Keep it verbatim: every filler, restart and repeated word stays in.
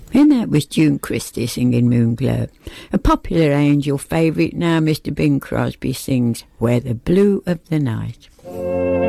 And that was June Christie singing Moonglow. A popular Angel favourite now, Mister Bing Crosby sings Where the Blue of the Night.